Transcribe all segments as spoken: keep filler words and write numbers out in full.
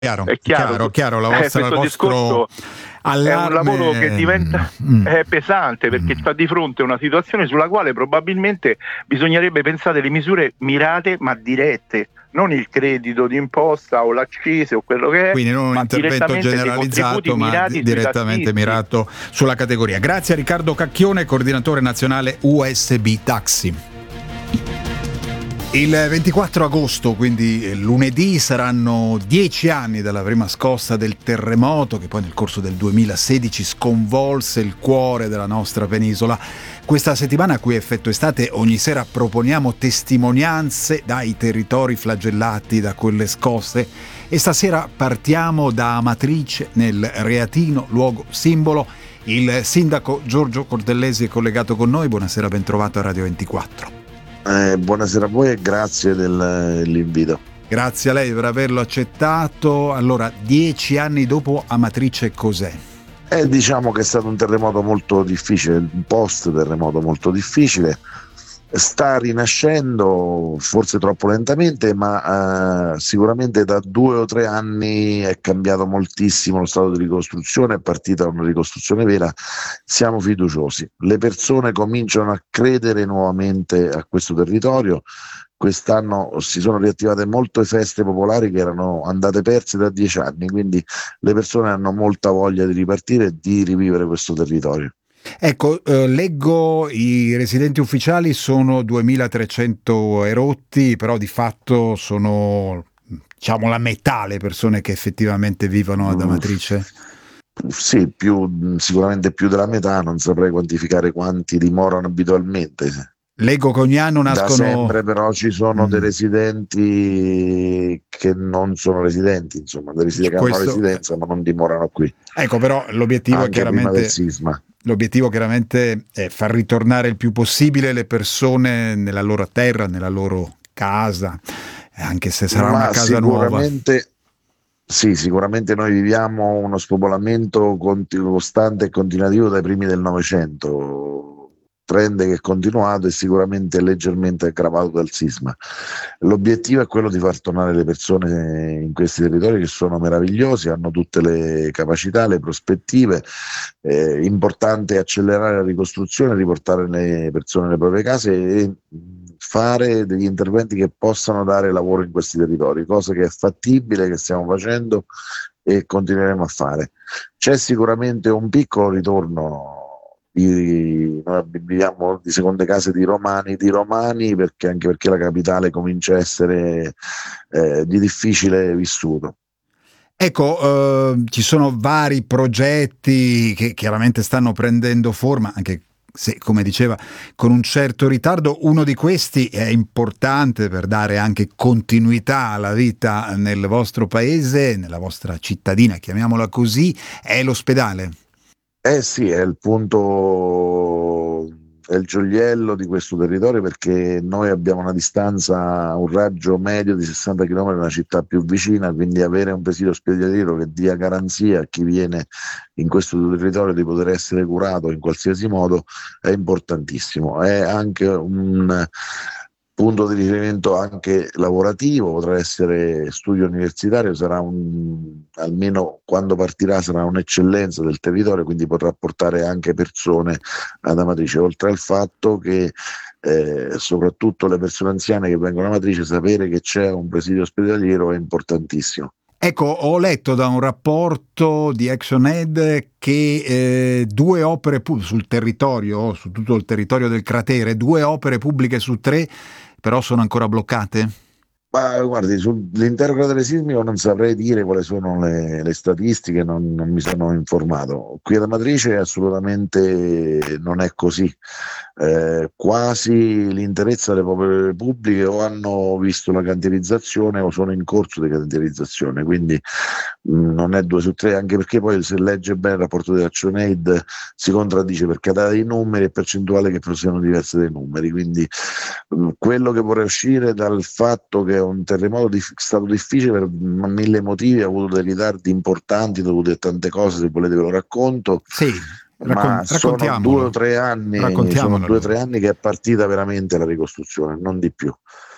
Chiaro, È chiaro, chiaro, chiaro, la eh, vostra, questo il vostro discorso allarme... è un lavoro che diventa mm. è pesante, perché Mm. sta di fronte a una situazione sulla quale probabilmente bisognerebbe pensare delle misure mirate ma dirette, non il credito d'imposta o l'accise o quello che è, Quindi non un ma intervento direttamente dei contributi generalizzato, ma mirati di- sui direttamente tassisti. mirato sulla categoria. Grazie a Riccardo Cacchione, coordinatore nazionale U S B Taxi. Il ventiquattro agosto, quindi lunedì, saranno dieci anni dalla prima scossa del terremoto che poi nel corso del duemilasedici sconvolse il cuore della nostra penisola. Questa settimana a cui effetto estate ogni sera proponiamo testimonianze dai territori flagellati da quelle scosse e stasera partiamo da Amatrice nel Reatino, luogo simbolo. Il sindaco Giorgio Cortellesi è collegato con noi. Buonasera, ben trovato a Radio ventiquattro. Eh, buonasera a voi e grazie dell'invito. Grazie a lei per averlo accettato. Allora, dieci anni dopo Amatrice cos'è? Eh, diciamo che è stato un terremoto molto difficile, un post terremoto molto difficile. Sta rinascendo, forse troppo lentamente, ma eh, sicuramente da due o tre anni è cambiato moltissimo lo stato di ricostruzione, è partita una ricostruzione vera, siamo fiduciosi. Le persone cominciano a credere nuovamente a questo territorio. Quest'anno si sono riattivate molte feste popolari che erano andate perse da dieci anni, quindi le persone hanno molta voglia di ripartire e di rivivere questo territorio. Ecco, eh, leggo i residenti ufficiali sono duemilatrecento erotti, però di fatto sono, diciamo, la metà le persone che effettivamente vivono ad Amatrice. Sì, più, sicuramente più della metà, non saprei quantificare quanti dimorano abitualmente. Leggo che ogni anno nascono... Da sempre però ci sono Mm. dei residenti che non sono residenti, insomma, dei residenti che hanno Questo- residenza ma non dimorano qui, Ecco, però l'obiettivo è anche prima del chiaramente... sisma. L'obiettivo chiaramente è far ritornare il più possibile le persone nella loro terra, nella loro casa, anche se sarà Ma una casa nuova. sicuramente, sì, sicuramente noi viviamo uno spopolamento continu- costante e continuativo dai primi del Novecento, trend che è continuato e sicuramente leggermente aggravato dal sisma. L'obiettivo è quello di far tornare le persone in questi territori che sono meravigliosi, hanno tutte le capacità, le prospettive. Eh, importante accelerare la ricostruzione, riportare le persone nelle proprie case e fare degli interventi che possano dare lavoro in questi territori, cosa che è fattibile, che stiamo facendo e continueremo a fare. C'è sicuramente un piccolo ritorno. Di, noi viviamo di seconde case di romani, di romani perché anche perché la capitale comincia a essere eh, di difficile vissuto. Ecco, eh, ci sono vari progetti che chiaramente stanno prendendo forma, anche se, come diceva, con un certo ritardo. Uno di questi è importante per dare anche continuità alla vita nel vostro paese, nella vostra cittadina, chiamiamola così, è l'ospedale. Eh sì, è il punto, è il gioiello di questo territorio perché noi abbiamo una distanza, un raggio medio di sessanta chilometri dalla città più vicina, quindi avere un presidio ospedaliero che dia garanzia a chi viene in questo territorio di poter essere curato in qualsiasi modo è importantissimo. È anche un punto di riferimento anche lavorativo, potrà essere studio universitario, sarà un, almeno quando partirà sarà un'eccellenza del territorio, quindi potrà portare anche persone ad Amatrice, oltre al fatto che eh, soprattutto le persone anziane che vengono a Amatrice, sapere che c'è un presidio ospedaliero è importantissimo. Ecco, ho letto da un rapporto di ActionAid che eh, due opere pu- sul territorio, su tutto il territorio del cratere, due opere pubbliche su tre però sono ancora bloccate? Ma guardi, sull'intero cratere sismico non saprei dire quali sono le, le statistiche, non, non mi sono informato. Qui ad Amatrice assolutamente non è così. Eh, quasi l'interezza delle opere pubbliche o hanno visto la cantierizzazione o sono in corso di cantierizzazione, quindi mh, non è due su tre, anche perché poi se legge bene il rapporto di ActionAid si contraddice perché dà dei numeri e percentuali che però siano diverse dai numeri, quindi mh, quello che vorrei uscire dal fatto che è un terremoto dif- stato difficile per mille motivi, ha avuto dei ritardi importanti dovuti a tante cose, se volete ve lo racconto. Sì, raccon- Ma sono due o tre anni, sono due o tre anni che è partita veramente la ricostruzione, non di più.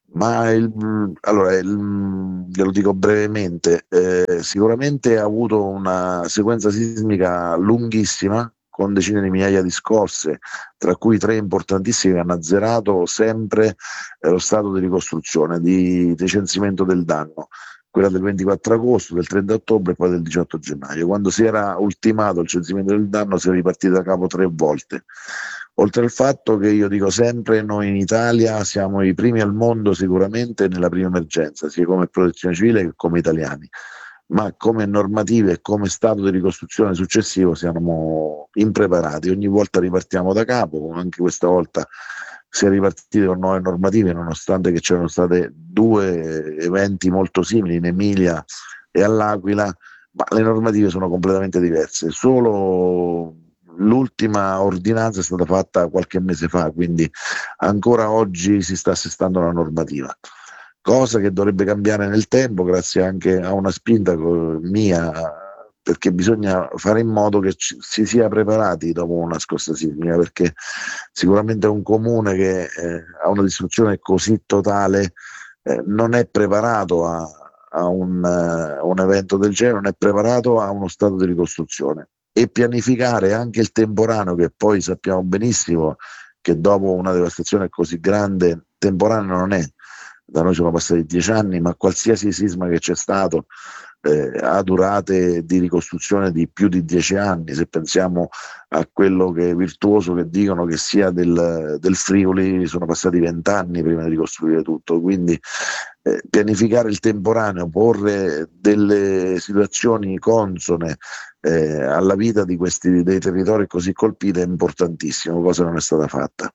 Ma il, allora, il, glielo dico brevemente, eh, sicuramente ha avuto una sequenza sismica lunghissima con decine di migliaia di scosse, tra cui tre importantissime che hanno azzerato sempre eh, lo stato di ricostruzione, di, di censimento del danno, quella del ventiquattro agosto, del trenta ottobre e poi del diciotto gennaio. Quando si era ultimato il censimento del danno si è ripartiti da capo tre volte. Oltre al fatto che io dico sempre, noi in Italia siamo i primi al mondo sicuramente nella prima emergenza, sia come protezione civile che come italiani, ma come normative e come stato di ricostruzione successivo siamo impreparati. Ogni volta ripartiamo da capo, anche questa volta si è ripartiti con nuove normative, nonostante che c'erano stati due eventi molto simili in Emilia e all'Aquila, ma le normative sono completamente diverse. Solo l'ultima ordinanza è stata fatta qualche mese fa, quindi ancora oggi si sta assestando la normativa, cosa che dovrebbe cambiare nel tempo grazie anche a una spinta mia, perché bisogna fare in modo che ci, si sia preparati dopo una scossa sismica, perché sicuramente un comune che eh, ha una distruzione così totale eh, non è preparato a, a un, uh, un evento del genere, non è preparato a uno stato di ricostruzione. E pianificare anche il temporaneo, che poi sappiamo benissimo che dopo una devastazione così grande temporaneo non è. Da noi sono passati dieci anni, ma qualsiasi sisma che c'è stato eh, ha durate di ricostruzione di più di dieci anni. Se pensiamo a quello che è virtuoso che dicono che sia del, del Friuli, sono passati vent'anni prima di ricostruire tutto, quindi eh, pianificare il temporaneo, porre delle situazioni consone eh, alla vita di questi dei territori così colpiti è importantissimo, cosa non è stata fatta.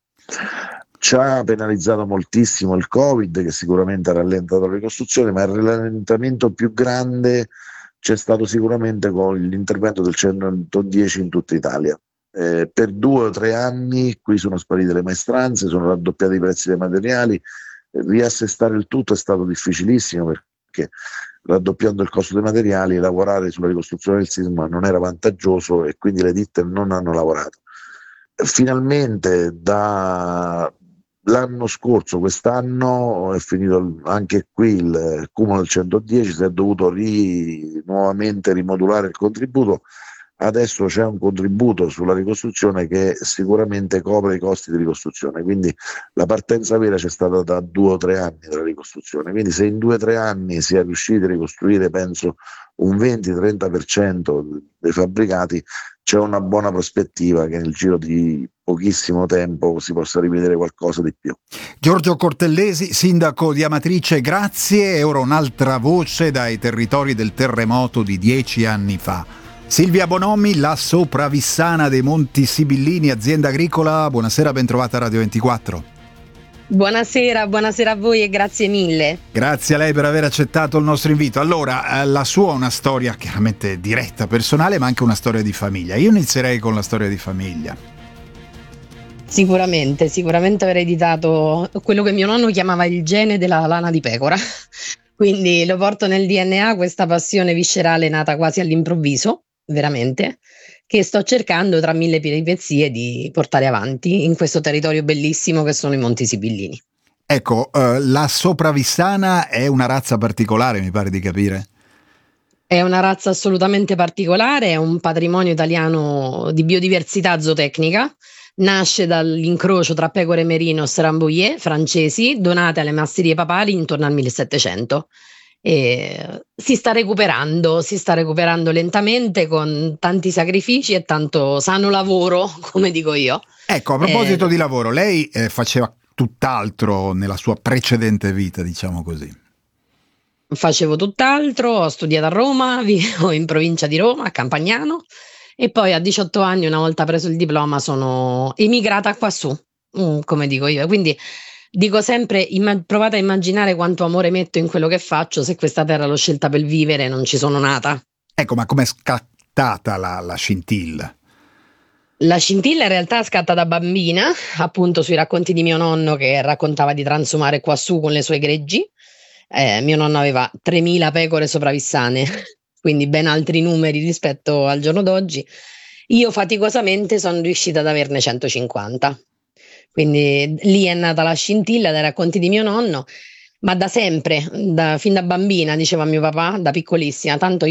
Ci ha penalizzato moltissimo il Covid, che sicuramente ha rallentato la ricostruzione, ma il rallentamento più grande c'è stato sicuramente con l'intervento del centodieci in tutta Italia. Eh, per due o tre anni qui sono sparite le maestranze, sono raddoppiati i prezzi dei materiali, riassestare il tutto è stato difficilissimo perché raddoppiando il costo dei materiali lavorare sulla ricostruzione del sisma non era vantaggioso e quindi le ditte non hanno lavorato. Finalmente da l'anno scorso, quest'anno è finito anche qui il cumulo del centodieci, si è dovuto ri, nuovamente rimodulare il contributo. Adesso c'è un contributo sulla ricostruzione che sicuramente copre i costi di ricostruzione, quindi la partenza vera c'è stata da due o tre anni della ricostruzione, quindi se in due o tre anni si è riusciti a ricostruire penso un venti trenta per cento dei fabbricati, c'è una buona prospettiva che nel giro di pochissimo tempo si possa rivedere qualcosa di più. Giorgio Cortellesi, sindaco di Amatrice, grazie. E ora un'altra voce dai territori del terremoto di dieci anni fa. Silvia Bonomi, la sopravissana dei Monti Sibillini, azienda agricola. Buonasera, ben trovata a Radio ventiquattro. Buonasera, buonasera a voi e grazie mille. Grazie a lei per aver accettato il nostro invito. Allora, la sua è una storia chiaramente diretta, personale, ma anche una storia di famiglia. Io inizierei con la storia di famiglia. Sicuramente, sicuramente ho ereditato quello che mio nonno chiamava il gene della lana di pecora. Quindi lo porto nel D N A, questa passione viscerale nata quasi all'improvviso, veramente, che sto cercando tra mille peripezie di portare avanti in questo territorio bellissimo che sono i Monti Sibillini. Ecco, uh, la sopravissana è una razza particolare, mi pare di capire. È una razza assolutamente particolare, è un patrimonio italiano di biodiversità zootecnica. Nasce dall'incrocio tra pecore merinos e rambouillet francesi donate alle masserie papali intorno al millesettecento. E si sta recuperando, si sta recuperando lentamente con tanti sacrifici e tanto sano lavoro, come dico io. Ecco, a proposito eh, di lavoro, lei eh, faceva tutt'altro nella sua precedente vita, diciamo così. Facevo tutt'altro, ho studiato a Roma, vivo in provincia di Roma, a Campagnano, e poi a diciotto anni, una volta preso il diploma, sono emigrata qua su, come dico io. Quindi dico sempre, immag- provate a immaginare quanto amore metto in quello che faccio, se questa terra l'ho scelta per vivere, non ci sono nata. Ecco, ma com'è scattata la, la scintilla? La scintilla in realtà scatta da bambina, appunto sui racconti di mio nonno che raccontava di transumare qua su con le sue greggi. Eh, mio nonno aveva tremila pecore sopravissane, quindi ben altri numeri rispetto al giorno d'oggi. Io faticosamente sono riuscita ad averne centocinquanta. Quindi lì è nata la scintilla dai racconti di mio nonno. Ma da sempre, da- fin da bambina, diceva mio papà, da piccolissima, tanto